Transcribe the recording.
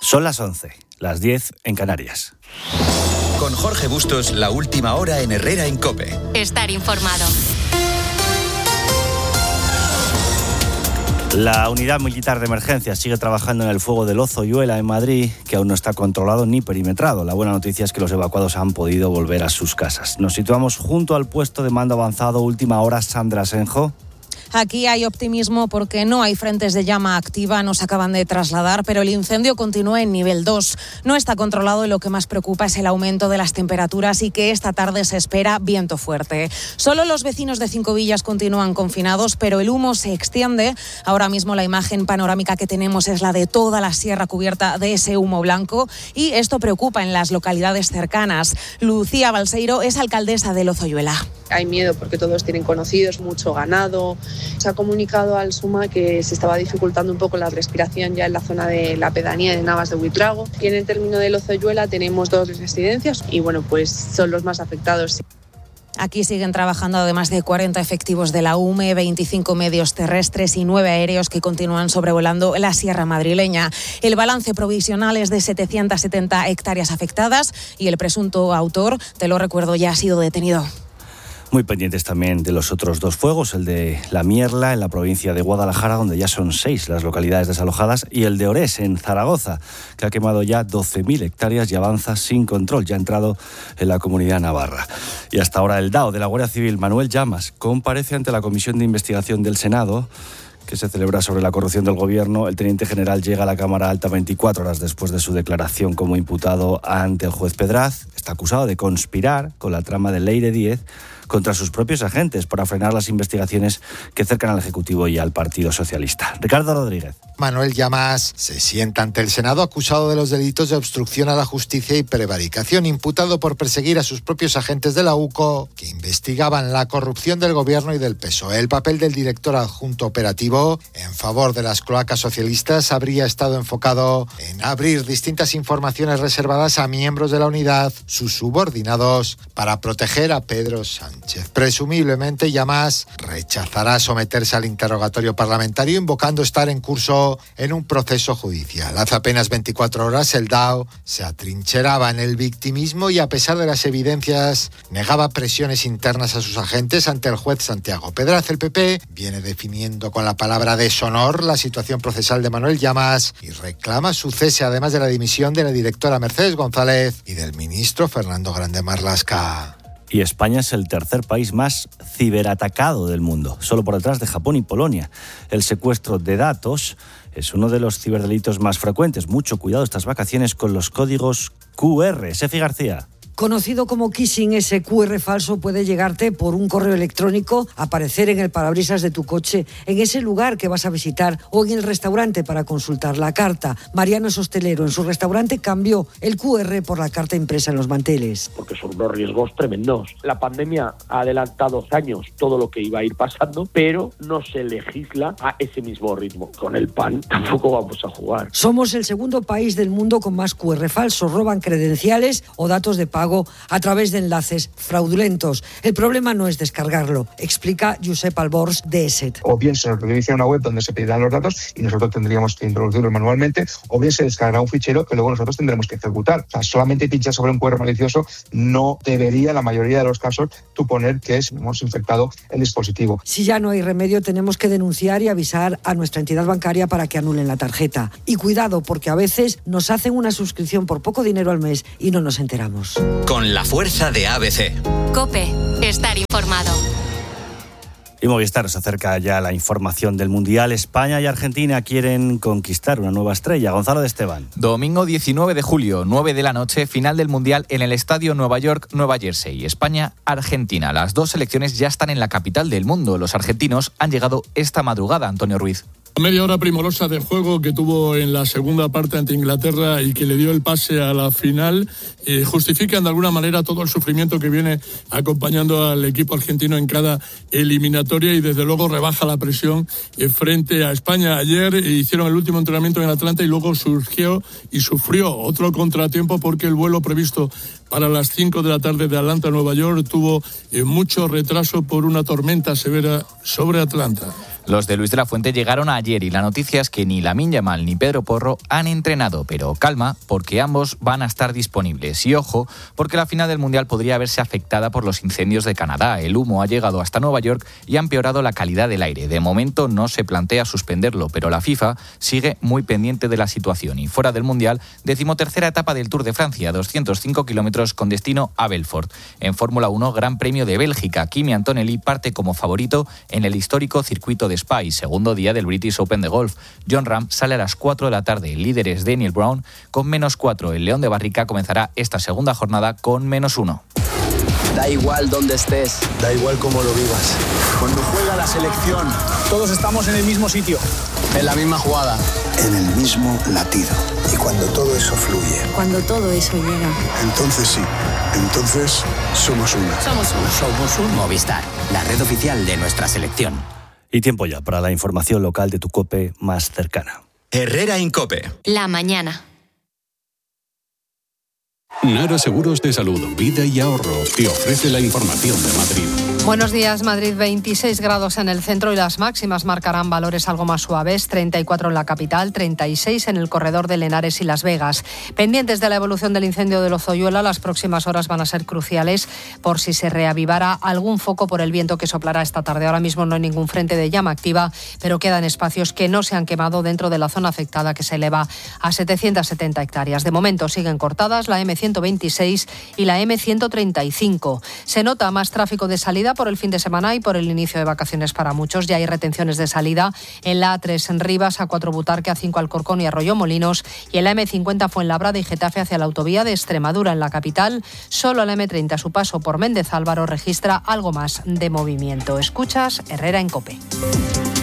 Son las 11, las 10 en Canarias. Con Jorge Bustos, la última hora en Herrera en COPE. Estar informado. La unidad militar de emergencia sigue trabajando en el fuego de Lozoyuela en Madrid, que aún no está controlado ni perimetrado. La buena noticia es que los evacuados han podido volver a sus casas. Nos situamos junto al puesto de mando avanzado Última Hora. Sandra Senjo. Aquí hay optimismo porque no hay frentes de llama activa, nos acaban de trasladar, pero el incendio continúa en nivel 2. No está controlado y lo que más preocupa es el aumento de las temperaturas y que esta tarde se espera viento fuerte. Solo los vecinos de Cinco Villas continúan confinados, pero el humo se extiende. Ahora mismo la imagen panorámica que tenemos es la de toda la sierra cubierta de ese humo blanco y esto preocupa en las localidades cercanas. Lucía Balseiro es alcaldesa de Lozoyuela. Hay miedo porque todos tienen conocidos, mucho ganado. Se ha comunicado al SUMA que se estaba dificultando un poco la respiración ya en la zona de la pedanía de Navas de Buitrago. Aquí en el término de Lozoyuela tenemos 2 residencias y bueno, pues son los más afectados. Aquí siguen trabajando además de 40 efectivos de la UME, 25 medios terrestres y 9 aéreos que continúan sobrevolando la sierra madrileña. El balance provisional es de 770 hectáreas afectadas y el presunto autor, te lo recuerdo, ya ha sido detenido. Muy pendientes también de los otros 2 fuegos, el de La Mierla, en la provincia de Guadalajara, donde ya son 6 las localidades desalojadas, y el de Orés, en Zaragoza, que ha quemado ya 12.000 hectáreas y avanza sin control, ya ha entrado en la Comunidad Navarra. Y hasta ahora el DAO de la Guardia Civil, Manuel Llamas, comparece ante la Comisión de Investigación del Senado, que se celebra sobre la corrupción del gobierno. El teniente general llega a la Cámara Alta 24 horas después de su declaración como imputado ante el juez Pedraz. Está acusado de conspirar con la trama de Leire Díez contra sus propios agentes para frenar las investigaciones que cercan al Ejecutivo y al Partido Socialista. Ricardo Rodríguez. Manuel Llamas se sienta ante el Senado acusado de los delitos de obstrucción a la justicia y prevaricación, imputado por perseguir a sus propios agentes de la UCO que investigaban la corrupción del gobierno y del PSOE. El papel del director adjunto operativo en favor de las cloacas socialistas habría estado enfocado en abrir distintas informaciones reservadas a miembros de la unidad, sus subordinados, para proteger a Pedro Sánchez. Presumiblemente, Llamas rechazará someterse al interrogatorio parlamentario, invocando estar en curso en un proceso judicial. Hace apenas 24 horas, el DAO se atrincheraba en el victimismo y, a pesar de las evidencias, negaba presiones internas a sus agentes ante el juez Santiago Pedraz. El PP viene definiendo con la palabra deshonor la situación procesal de Manuel Llamas y reclama su cese, además de la dimisión de la directora Mercedes González y del ministro Fernando Grande Marlaska. Y España es el tercer país más ciberatacado del mundo, solo por detrás de Japón y Polonia. El secuestro de datos es uno de los ciberdelitos más frecuentes. Mucho cuidado estas vacaciones con los códigos QR. Sefi García. Conocido como phishing, ese QR falso puede llegarte por un correo electrónico, aparecer en el parabrisas de tu coche, en ese lugar que vas a visitar o en el restaurante para consultar la carta. Mariano es hostelero. En su restaurante cambió el QR por la carta impresa en los manteles. Porque son unos riesgos tremendos. La pandemia ha adelantado años todo lo que iba a ir pasando, pero no se legisla a ese mismo ritmo. Con el PAN tampoco vamos a jugar. Somos el segundo país del mundo con más QR falsos. Roban credenciales o datos de pago a través de enlaces fraudulentos. El problema no es descargarlo, explica Josep Albors de ESET. O bien se nos redirige a una web donde se pedirán los datos y nosotros tendríamos que introducirlos manualmente, o bien se descargará un fichero que luego nosotros tendremos que ejecutar. O sea, solamente pinchar sobre un QR malicioso no debería, en la mayoría de los casos, suponer que hemos infectado el dispositivo. Si ya no hay remedio, tenemos que denunciar y avisar a nuestra entidad bancaria para que anulen la tarjeta. Y cuidado, porque a veces nos hacen una suscripción por poco dinero al mes y no nos enteramos. Con la fuerza de ABC. COPE. Estar informado. Y Movistar se acerca ya a la información del Mundial. España y Argentina quieren conquistar una nueva estrella. Gonzalo de Esteban. Domingo 19 de julio, 9 de la noche, final del Mundial en el Estadio Nueva York, Nueva Jersey. España-Argentina. Las dos selecciones ya están en la capital del mundo. Los argentinos han llegado esta madrugada, Antonio Ruiz. Media hora primorosa de juego que tuvo en la segunda parte ante Inglaterra y que le dio el pase a la final justifican de alguna manera todo el sufrimiento que viene acompañando al equipo argentino en cada eliminatoria y desde luego rebaja la presión frente a España. Ayer hicieron el último entrenamiento en Atlanta y luego surgió y sufrió otro contratiempo porque el vuelo previsto para las 5 de la tarde de Atlanta a Nueva York tuvo mucho retraso por una tormenta severa sobre Atlanta. Los de Luis de la Fuente llegaron ayer y la noticia es que ni Lamine Yamal ni Pedro Porro han entrenado, pero calma, porque ambos van a estar disponibles. Y ojo, porque la final del Mundial podría verse afectada por los incendios de Canadá. El humo ha llegado hasta Nueva York y ha empeorado la calidad del aire. De momento no se plantea suspenderlo, pero la FIFA sigue muy pendiente de la situación. Y fuera del Mundial, 13ª etapa del Tour de Francia, 205 kilómetros con destino a Belfort. En Fórmula 1, Gran Premio de Bélgica. Kimi Antonelli parte como favorito en el histórico circuito de Spa y segundo día del British Open de golf. John Ram sale a las 4 de la tarde. El líder es Daniel Brown con -4. El León de Barrica comenzará esta segunda jornada con -1. Da igual dónde estés, da igual cómo lo vivas. Cuando juega la selección, todos estamos en el mismo sitio, en la misma jugada, en el mismo latido. Y cuando todo eso fluye, cuando todo eso llega, entonces sí, entonces somos uno. Somos uno. Movistar, la red oficial de nuestra selección. Y tiempo ya para la información local de tu COPE más cercana. Herrera Incope. La mañana. Nara Seguros de Salud, Vida y Ahorro te ofrece la información de Madrid. Buenos días, Madrid, 26 grados en el centro y las máximas marcarán valores algo más suaves, 34 en la capital, 36 en el corredor de Henares y Las Vegas. Pendientes de la evolución del incendio de Lozoyuela, las próximas horas van a ser cruciales por si se reavivara algún foco por el viento que soplará esta tarde. Ahora mismo no hay ningún frente de llama activa, pero quedan espacios que no se han quemado dentro de la zona afectada, que se eleva a 770 hectáreas. De momento siguen cortadas la M126 y la M135. Se nota más tráfico de salida por el fin de semana y por el inicio de vacaciones para muchos. Ya hay retenciones de salida en la A3 en Rivas, A4 Butarque, A5 Alcorcón y Arroyo Molinos, y en la M50 Fuenlabrada y Getafe hacia la autovía de Extremadura en la capital. Solo la M30 a su paso por Méndez Álvaro registra algo más de movimiento. Escuchas Herrera en COPE.